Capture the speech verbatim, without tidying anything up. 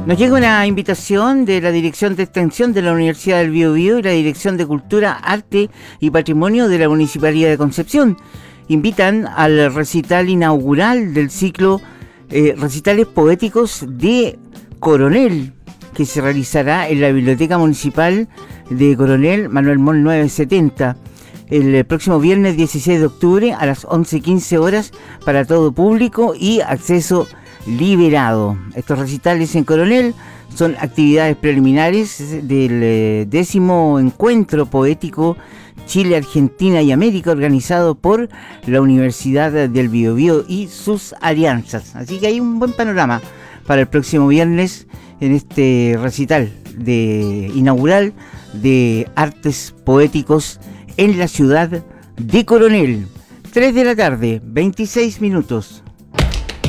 Nos llega una invitación de la Dirección de Extensión de la Universidad del Biobío y la Dirección de Cultura, Arte y Patrimonio de la Municipalidad de Concepción. Invitan al recital inaugural del ciclo eh, Recitales Poéticos de Coronel, que se realizará en la Biblioteca Municipal de Coronel Manuel Moll novecientos setenta. El próximo viernes dieciséis de octubre a las once quince horas para todo público y acceso liberado. Estos recitales en Coronel son actividades preliminares del eh, décimo encuentro poético Chile, Argentina y América, organizado por la Universidad del Biobío y sus alianzas. Así que hay un buen panorama para el próximo viernes en este recital de inaugural de artes poéticos en la ciudad de Coronel. tres de la tarde, veintiséis minutos.